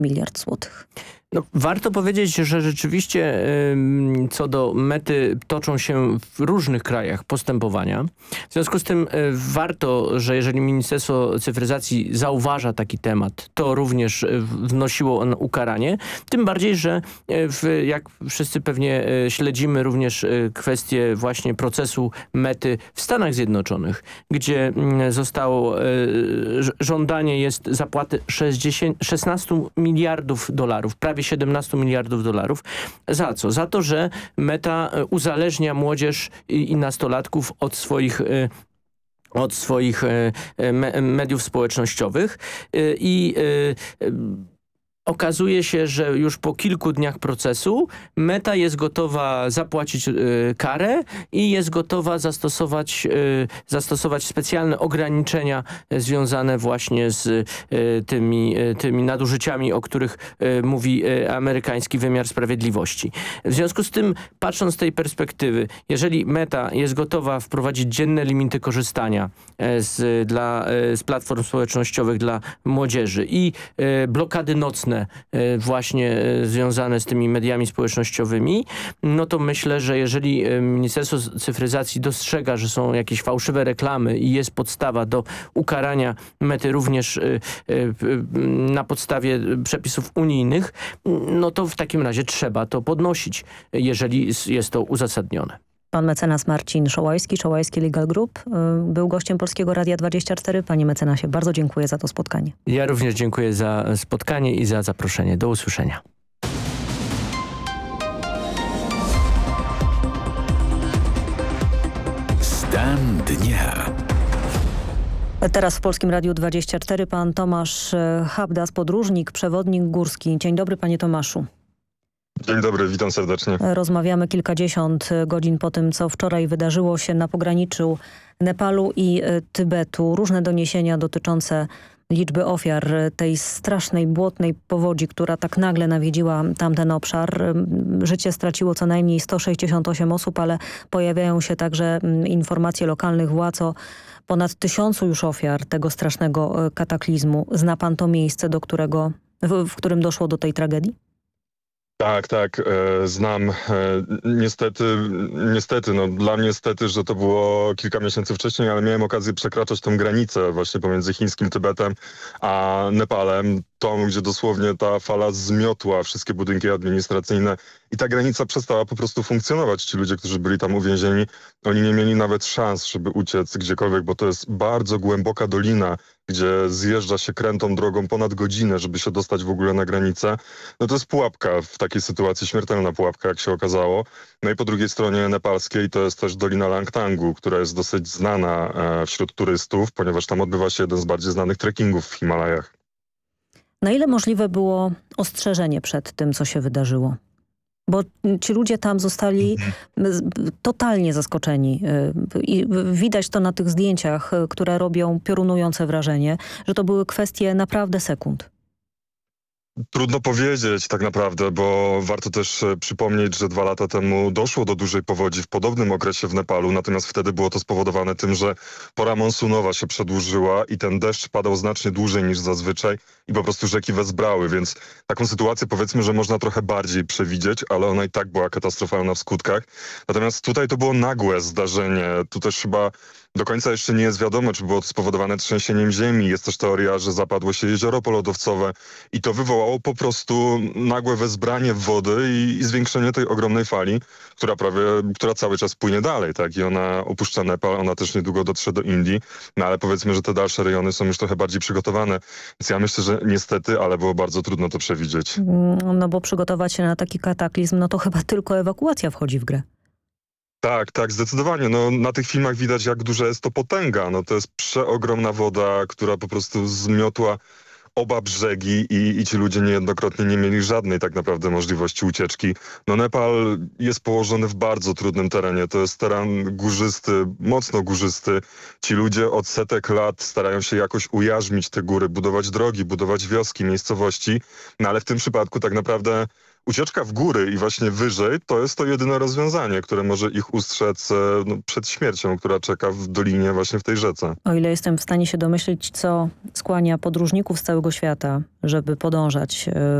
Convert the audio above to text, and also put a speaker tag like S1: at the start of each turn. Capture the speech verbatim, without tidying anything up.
S1: miliard złotych.
S2: No, warto powiedzieć, że rzeczywiście y, co do Mety toczą się w różnych krajach postępowania. W związku z tym y, warto, że jeżeli Ministerstwo Cyfryzacji zauważa taki temat, to również y, wnosiło on ukaranie. Tym bardziej, że y, w, jak wszyscy pewnie y, śledzimy również y, kwestię właśnie procesu Mety w Stanach Zjednoczonych, gdzie y, zostało y, żądanie jest zapłaty szesnaście miliardów dolarów, prawie siedemnaście miliardów dolarów. Za co? Za to, że Meta uzależnia młodzież i, i nastolatków od swoich od swoich me, mediów społecznościowych i okazuje się, że już po kilku dniach procesu Meta jest gotowa zapłacić y, karę i jest gotowa zastosować, y, zastosować specjalne ograniczenia związane właśnie z y, tymi, y, tymi nadużyciami, o których y, mówi y, amerykański wymiar sprawiedliwości. W związku z tym, patrząc z tej perspektywy, jeżeli Meta jest gotowa wprowadzić dzienne limity korzystania y, z, dla, y, z platform społecznościowych dla młodzieży i y, blokady nocne właśnie związane z tymi mediami społecznościowymi, no to myślę, że jeżeli Ministerstwo Cyfryzacji dostrzega, że są jakieś fałszywe reklamy i jest podstawa do ukarania Mety również na podstawie przepisów unijnych, no to w takim razie trzeba to podnosić, jeżeli jest to uzasadnione.
S1: Pan mecenas Marcin Szołajski, Szołajski Legal Group, był gościem Polskiego Radia dwadzieścia cztery. Panie mecenasie, bardzo dziękuję za to spotkanie.
S2: Ja również dziękuję za spotkanie i za zaproszenie. Do usłyszenia.
S1: Stan dnia. Teraz w Polskim Radiu dwadzieścia cztery pan Tomasz Habdas, podróżnik, przewodnik górski. Dzień dobry, panie Tomaszu.
S3: Dzień dobry, witam serdecznie.
S1: Rozmawiamy kilkadziesiąt godzin po tym, co wczoraj wydarzyło się na pograniczu Nepalu i Tybetu. Różne doniesienia dotyczące liczby ofiar tej strasznej, błotnej powodzi, która tak nagle nawiedziła tamten obszar. Życie straciło co najmniej sto sześćdziesiąt osiem osób, ale pojawiają się także informacje lokalnych władz o ponad tysiącu już ofiar tego strasznego kataklizmu. Zna pan to miejsce, do którego, w, w którym doszło do tej tragedii?
S3: Tak, tak, e, znam. E, niestety, niestety, no dla mnie niestety, że to było kilka miesięcy wcześniej, ale miałem okazję przekraczać tą granicę właśnie pomiędzy chińskim Tybetem a Nepalem. Tą, gdzie dosłownie ta fala zmiotła wszystkie budynki administracyjne i ta granica przestała po prostu funkcjonować. Ci ludzie, którzy byli tam uwięzieni, oni nie mieli nawet szans, żeby uciec gdziekolwiek, bo to jest bardzo głęboka dolina, gdzie zjeżdża się krętą drogą ponad godzinę, żeby się dostać w ogóle na granicę. No to jest pułapka w takiej sytuacji, śmiertelna pułapka, jak się okazało. No i po drugiej stronie nepalskiej to jest też Dolina Langtangu, która jest dosyć znana e, wśród turystów, ponieważ tam odbywa się jeden z bardziej znanych trekkingów w Himalajach.
S1: Na ile możliwe było ostrzeżenie przed tym, co się wydarzyło? Bo ci ludzie tam zostali totalnie zaskoczeni i widać to na tych zdjęciach, które robią piorunujące wrażenie, że to były kwestie naprawdę sekund.
S3: Trudno powiedzieć tak naprawdę, bo warto też przypomnieć, że dwa lata temu doszło do dużej powodzi w podobnym okresie w Nepalu, natomiast wtedy było to spowodowane tym, że pora monsunowa się przedłużyła i ten deszcz padał znacznie dłużej niż zazwyczaj i po prostu rzeki wezbrały, więc taką sytuację powiedzmy, że można trochę bardziej przewidzieć, ale ona i tak była katastrofalna w skutkach. Natomiast tutaj to było nagłe zdarzenie, tu też chyba do końca jeszcze nie jest wiadomo, czy było to spowodowane trzęsieniem ziemi. Jest też teoria, że zapadło się jezioro polodowcowe i to wywołało po prostu nagłe wezbranie wody i, i zwiększenie tej ogromnej fali, która prawie, która cały czas płynie dalej, tak? I ona opuszcza Nepal, ona też niedługo dotrze do Indii, no ale powiedzmy, że te dalsze rejony są już trochę bardziej przygotowane. Więc ja myślę, że niestety, ale było bardzo trudno to przewidzieć.
S1: No bo przygotować się na taki kataklizm, no to chyba tylko ewakuacja wchodzi w grę.
S3: Tak, tak, zdecydowanie. No, na tych filmach widać, jak duża jest to potęga. No, to jest przeogromna woda, która po prostu zmiotła oba brzegi i, i ci ludzie niejednokrotnie nie mieli żadnej tak naprawdę możliwości ucieczki. No Nepal jest położony w bardzo trudnym terenie. To jest teren górzysty, mocno górzysty. Ci ludzie od setek lat starają się jakoś ujarzmić te góry, budować drogi, budować wioski, miejscowości. No ale w tym przypadku tak naprawdę ucieczka w góry i właśnie wyżej to jest to jedyne rozwiązanie, które może ich ustrzec no, przed śmiercią, która czeka w dolinie właśnie w tej rzece.
S1: O ile jestem w stanie się domyślić, co skłania podróżników z całego świata, żeby podążać